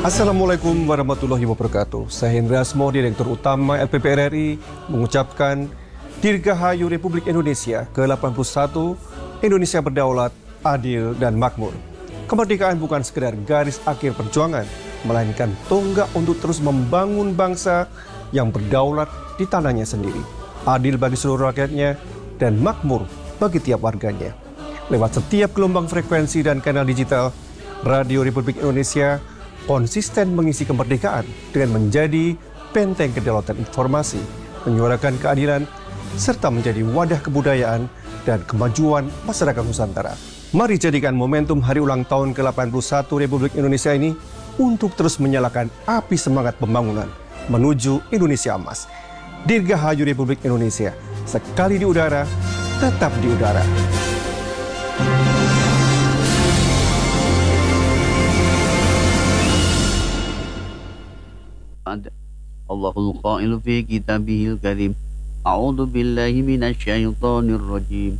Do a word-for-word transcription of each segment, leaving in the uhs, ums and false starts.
Assalamualaikum warahmatullahi wabarakatuh. Saya Hendra Asmo, Direktur Utama L P P R R I, mengucapkan Dirgahayu Republik Indonesia ke delapan puluh satu, Indonesia berdaulat, adil, dan makmur. Kemerdekaan bukan sekedar garis akhir perjuangan, melainkan tonggak untuk terus membangun bangsa yang berdaulat di tanahnya sendiri, adil bagi seluruh rakyatnya, dan makmur bagi tiap warganya. Lewat setiap gelombang frekuensi dan kanal digital, Radio Republik Indonesia konsisten mengisi kemerdekaan dengan menjadi benteng kedaulatan informasi, menyuarakan keadilan, serta menjadi wadah kebudayaan dan kemajuan masyarakat Nusantara. Mari jadikan momentum hari ulang tahun ke delapan puluh satu Republik Indonesia ini untuk terus menyalakan api semangat pembangunan menuju Indonesia emas. Dirgahayu Republik Indonesia, sekali di udara, tetap di udara. Allahul qailu fi kitabihil karim. A'udzu billahi minasy syaithanir rajim.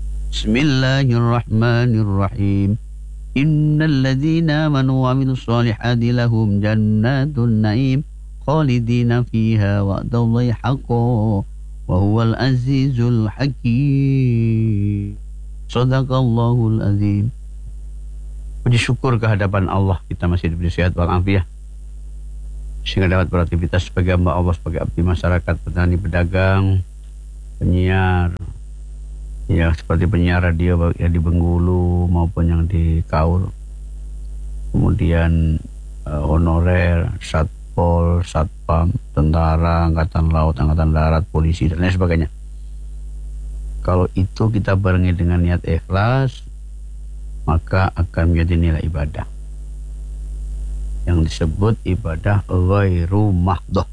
Bismillahirrahmanirrahim. Innal ladzina amanu wa 'amilus solihati lahum jannatun na'im khalidina fiha wa'dallahi haqqan wa huwal azizul hakim. Shadaqallahul azim. Puji syukur kehadapan Allah, kita masih diberi sehat walafiat sehingga dapat beraktivitas sebagai hamba Allah, sebagai abdi masyarakat, petani, pedagang, penyiar, ya seperti penyiar radio yang di Bengkulu maupun yang di Kaur, kemudian uh, honorer, satpol, satpam, tentara, angkatan laut, angkatan darat, polisi, dan lain sebagainya. Kalau itu kita barengi dengan niat ikhlas, maka akan menjadi nilai ibadah yang disebut ibadah ghairu mahdoh.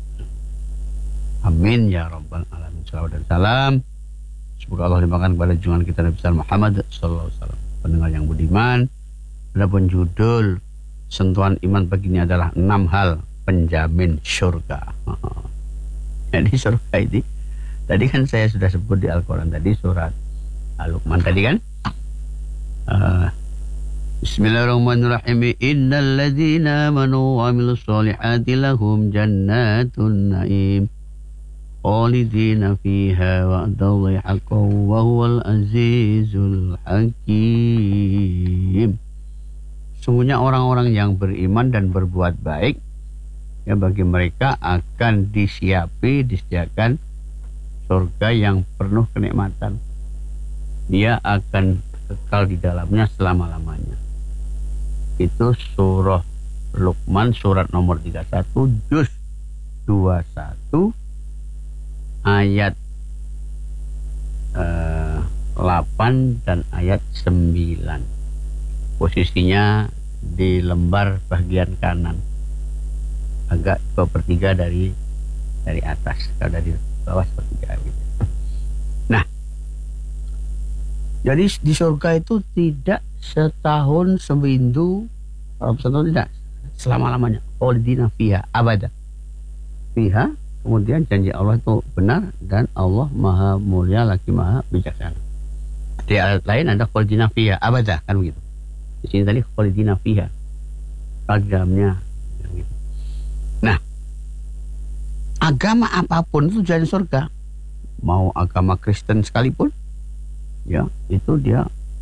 Amin ya rabbal alamin. Salawat dan salam semoga Allah limpahkan kepada junjungan kita Nabi Muhammad sallallahu alaihi wasallam. Pendengar yang budiman, adapun judul sentuhan iman baginya adalah enam hal penjamin surga. Jadi surga ini tadi kan saya sudah sebut di Al-Quran tadi, surat Al-Luqman tadi kan. Uh, Bismillahirrahmanirrahim. Innal ladzina amanu wa 'amilus solihati lahum jannatun na'im khalidina fiha wa'dallahi haqqan wa huwal azizul hakim. Sungguhnya orang-orang yang beriman dan berbuat baik, ya bagi mereka akan disiapi, disediakan surga yang penuh kenikmatan. Dia akan kekal di dalamnya selama-lamanya. Itu surah Luqman, surat nomor tiga puluh satu, juz dua puluh satu, ayat eh, delapan dan ayat sembilan. Posisinya di lembar bagian kanan, agak dua per tiga dari dari atas, kalau dari bawah sepertiga gitu. Nah, jadi di surga itu tidak setahun seminggu, kalau setahun tidak, selama-lamanya. Khalidina fiha abada. Fiha, kemudian janji Allah itu benar dan Allah maha mulia lagi maha bijaksana. Di ayat lain ada khalidina fiha abada, kan begitu. Di sini tadi khalidina fiha, agamanya. Gitu. Nah, agama apapun itu jadi surga. Mau agama Kristen sekalipun, ya itu dia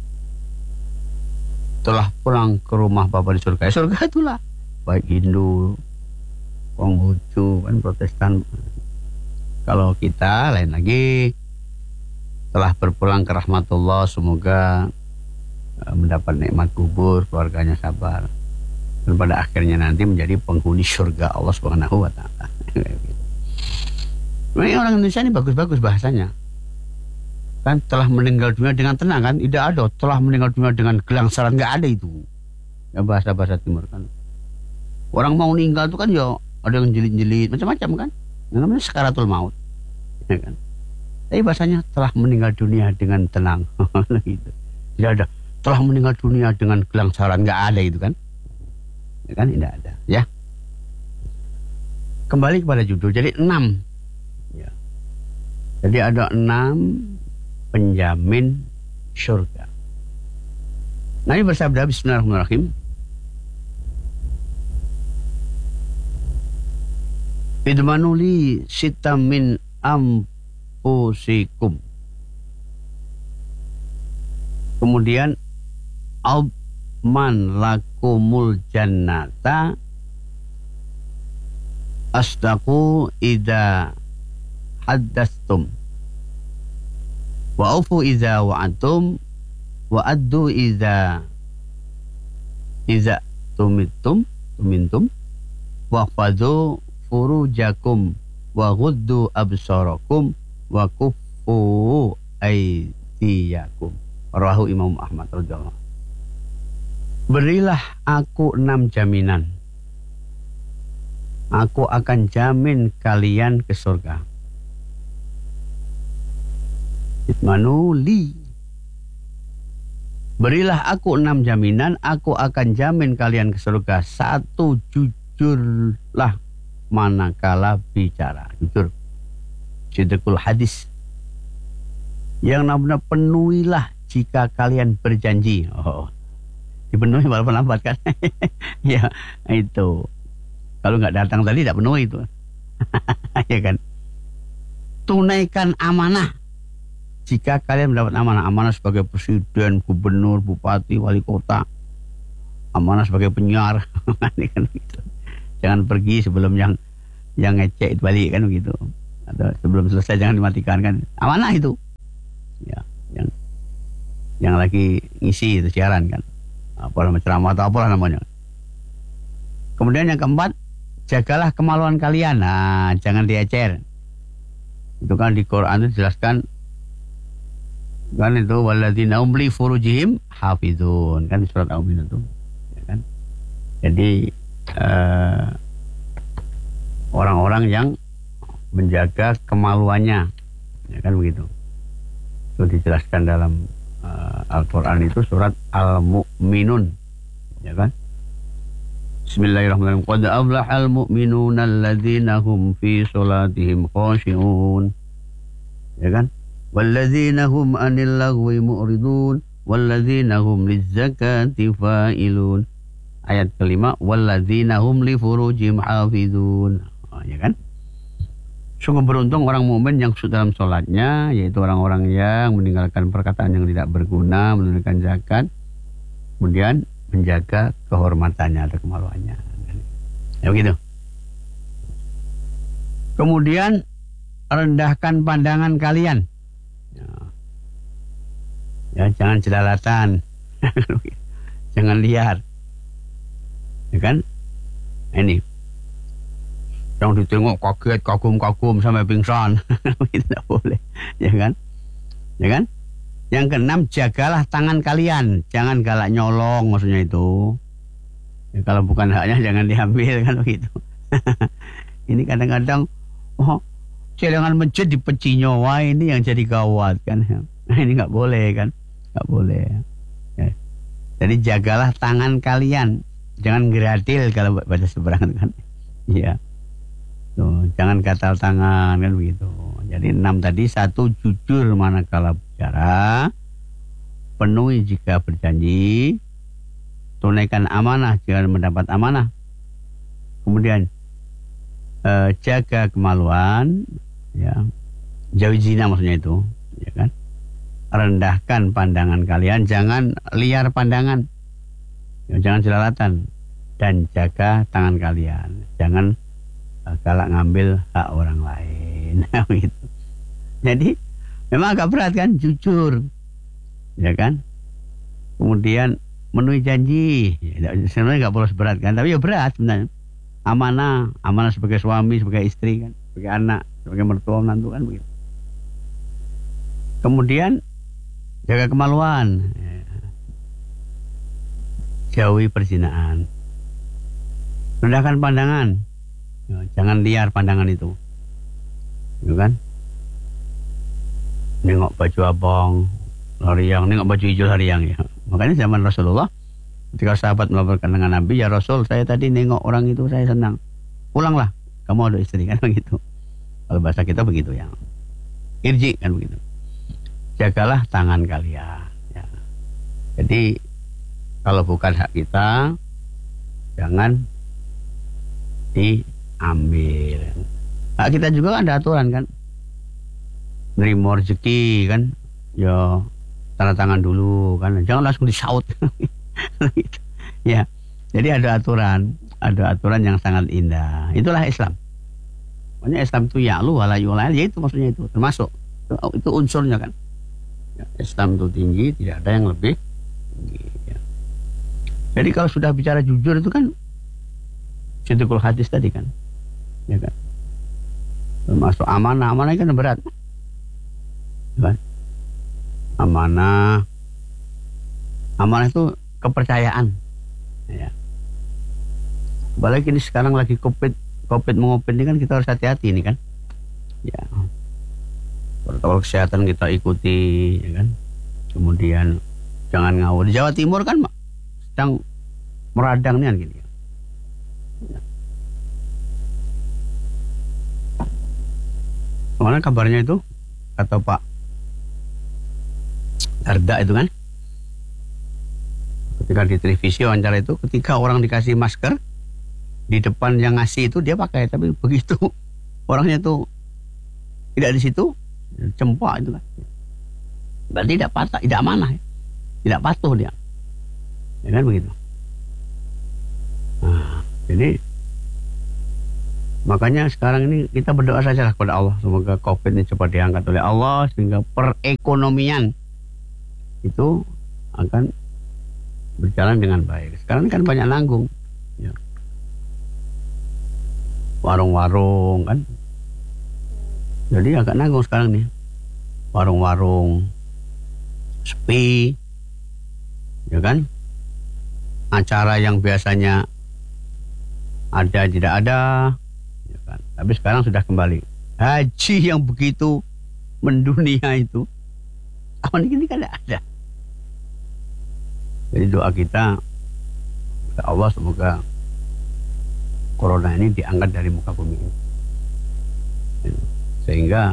telah pulang ke rumah Bapa di surga. Surga itulah baik Hindu, Konghucu, kan Protestan. Kalau kita lain lagi, telah berpulang ke rahmatullah, semoga uh, mendapat nikmat kubur, keluarganya sabar, dan pada akhirnya nanti menjadi penghuni surga Allah Subhanahu wa taala. Memang orang Indonesia ini bagus-bagus bahasanya. Kan telah meninggal dunia dengan tenang, kan tidak ada telah meninggal dunia dengan gelangsaran, nggak ada itu ya, bahasa-bahasa timur kan. Orang mau meninggal itu kan ya ada yang jelit-jelit macam-macam kan, yang namanya sakaratul maut ya kan. Tapi bahasanya telah meninggal dunia dengan tenang gitu. Tidak ada telah meninggal dunia dengan gelangsaran, nggak ada itu kan ya kan, tidak ada ya. Kembali kepada judul, jadi enam ya. Jadi ada enam penjamin surga. Nabi bersabda, Bismillahirrahmanirrahim, idmanuli sita min ampusikum. Kemudian man lakumul jannata astaqu idza haddastum wa ufu idza wa'atum wa addu idza idza tumitum tumintum wa fadhu furujakum wa ghuddu absarakum wa kuffu aydiyakum. Rawahu Imam Ahmad radhiyallahu anhu. Berilah aku enam jaminan. Aku akan jamin kalian ke surga. Itmanuli. Berilah aku enam jaminan, aku akan jamin kalian ke surga. Satu, jujurlah manakala bicara. Jujur. Sidqul hadis. Yang namanya penuhilah jika kalian berjanji. Oh, dipenuhi walaupun lambat kan. Ya, itu. Kalau nggak datang tadi tidak penuhi itu. Ya kan. Tunaikan amanah. Jika kalian mendapat amanah, amanah sebagai presiden, gubernur, bupati, wali kota, amanah sebagai penyiar, kan gitu. Jangan pergi sebelum yang yang ngecek itu balik kan begitu. Atau sebelum selesai jangan dimatikan kan. Amanah itu. Ya, yang yang lagi ngisi itu siaran kan. Apa namanya ceramah atau apalah namanya. Kemudian yang keempat, jagalah kemaluan kalian. Nah, jangan diecer. Itu kan di Quran itu dijelaskan kan itu walladzina hum li furujihim hafizun kan di surat Al-Mu'minun itu ya kan. Jadi uh, orang-orang yang menjaga kemaluannya ya kan begitu. Itu dijelaskan dalam uh, Al-Qur'an itu surat Al-Mu'minun ya kan. Bismillahirrahmanirrahim. Qad aflahal mu'minuna alladzina hum fi sholatihim khashi'un ya kan. Walladzina hum 'anil lagwi mu'ridun walladzina hum lizzakati fa'ilun. Ayat kelima, walladzina hum li furujihim hafizun. Oh, ya kan? Sungguh beruntung orang mukmin yang dalam sholatnya, yaitu orang-orang yang meninggalkan perkataan yang tidak berguna, menunaikan zakat, kemudian menjaga kehormatannya atau kemaluannya. Ya begitu. Kemudian rendahkan pandangan kalian. Ya, jangan jelalatan. Jangan liar. Ya kan? Ini. Yang ditengok kaget, kagum-kagum sampai pingsan. Itu tidak boleh. Ya kan? Ya kan? Yang keenam, jagalah tangan kalian. Jangan galak nyolong maksudnya itu. Ya, kalau bukan haknya jangan diambil kan begitu. Ini kadang-kadang oh, celengan masjid dipeci nyawa, ini yang jadi gawat kan. Nah, ini nggak boleh kan. Nggak boleh ya. Jadi jagalah tangan kalian, jangan geradil kalau baca seberang kan ya. Tuh, jangan gatal tangan kan begitu. Jadi enam tadi, satu jujur manakala bicara, penuhi jika berjanji, tunaikan amanah jika mendapat amanah, kemudian eh, jaga kemaluan ya, jauhi zina maksudnya itu ya kan. Rendahkan pandangan kalian, jangan liar pandangan, ya, jangan jelalatan, dan jaga tangan kalian, jangan uh, galak ngambil hak orang lain. Gitu. Jadi memang agak berat kan, jujur, ya kan. Kemudian memenuhi janji, ya, sebenarnya nggak boleh berat kan, tapi ya berat sebenarnya. Amanah, amanah sebagai suami, sebagai istri kan, sebagai anak, sebagai mertua menantu kan begitu. Kemudian jaga kemaluan, jauhi perzinahan, rendahkan pandangan, jangan liar pandangan itu, gitu kan? Nengok baju abang, lariang, nengok baju hijau lariang ya. Makanya zaman Rasulullah, ketika sahabat melaporkan dengan Nabi, ya Rasul, saya tadi nengok orang itu saya senang, pulanglah, kamu ada istri kan begitu. Kalau bahasa kita begitu ya, irji kan begitu. Jagalah tangan kalian ya. Jadi kalau bukan hak kita, jangan diambil. Nah, kita juga ada aturan kan, nerima rezeki kan, ya tanda tangan dulu kan, jangan langsung disaut. Gitu. Ya, jadi ada aturan, ada aturan yang sangat indah. Itulah Islam. Makanya Islam itu ya'lu wala yu'la, ya itu maksudnya itu, termasuk itu, itu unsurnya kan. Ya, Islam itu tinggi, tidak ada yang lebih tinggi. Ya. Jadi kalau sudah bicara jujur itu kan sidqul hadis tadi kan, ya kan. Termasuk amanah, amanah kan berat, ya kan? Amanah, amanah itu kepercayaan, ya. Apalagi ini sekarang lagi covid, covid mengopit ini kan, kita harus hati-hati ini kan, ya. Protokol kesehatan kita ikuti, ya kan. Kemudian jangan ngawur. Di Jawa Timur kan sedang meradang nih kan gini. Ya. Mana kabarnya itu kata Pak Darda itu kan, ketika di televisi wawancara itu, ketika orang dikasih masker di depan yang ngasih itu dia pakai, tapi begitu orangnya itu tidak di situ, cempok itu kan, berarti tidak patah, tidak amanah, tidak patuh dia, ya kan begitu. Nah, jadi makanya sekarang ini kita berdoa saja kepada Allah, semoga COVID ini cepat diangkat oleh Allah sehingga perekonomian itu akan berjalan dengan baik. Sekarang kan banyak nanggung, ya. Warung-warung kan, jadi agak nanggung sekarang nih. Warung-warung sepi, ya kan. Acara yang biasanya ada tidak ada, ya kan. Tapi sekarang sudah kembali. Haji yang begitu mendunia itu, tahun ini kan tidak ada. Jadi doa kita kepada Allah semoga corona ini diangkat dari muka bumi ini, sehingga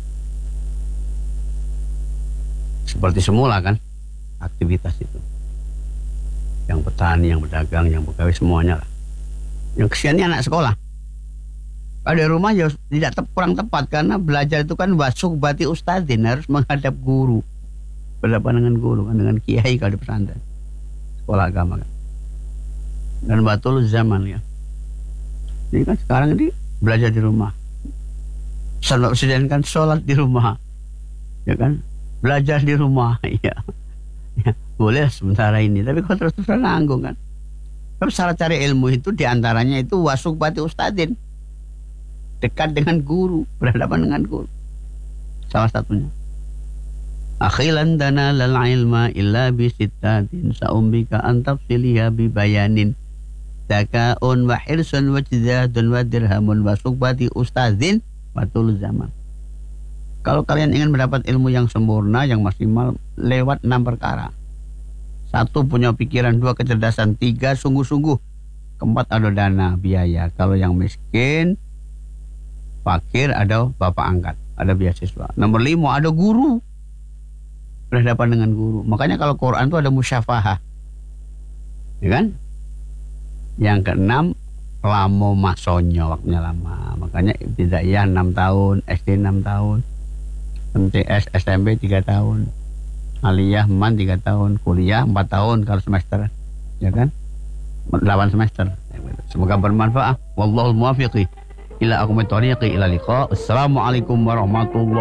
seperti semula kan aktivitas itu, yang petani, yang pedagang, yang pegawai, semuanya lah. Yang kesiannya anak sekolah, kalau di rumah ya tidak tep, kurang tepat, karena belajar itu kan wasuk bati ustadzin, harus menghadap guru, berhadapan dengan guru kan, dengan kiai kalau di pesantren, sekolah agama kan. Dan batul zaman ya. Jadi kan sekarang ini belajar di rumah. Salat presiden kan sholat di rumah, ya kan, belajar di rumah, ya, ya boleh sementara ini. Tapi kalau terus-terusan nanggung kan. Tapi cara cari ilmu itu diantaranya itu wasuk bati ustadzin, dekat dengan guru, berhadapan dengan guru. Salah satunya. Akhilan dana lal ilma illa bisittatin sa'umbika antafsiliha bibayanin dakaun wa hirsun wa jizdadun wa dirhamun wa sukbati ustadzin batul zaman. Kalau kalian ingin mendapat ilmu yang sempurna, yang maksimal, lewat enam perkara. Satu, punya pikiran. Dua, kecerdasan. Tiga, sungguh-sungguh. Keempat, ada dana, biaya. Kalau yang miskin, fakir, ada bapak angkat, ada beasiswa. Nomor lima, ada guru, berhadapan dengan guru. Makanya kalau Quran itu ada musyafahah, ya kan? Yang keenam, lamo masonyo, waktunya lama. Makanya ibtidaiyah enam tahun, S D enam tahun, M T S, S M P tiga tahun, aliyah man tiga tahun, kuliah empat tahun kalau semester, ya kan? delapan semester. Semoga bermanfaat. Wallahul muwaffiq ila aqwamit thoriqi ila liqa. Assalamualaikum warahmatullahi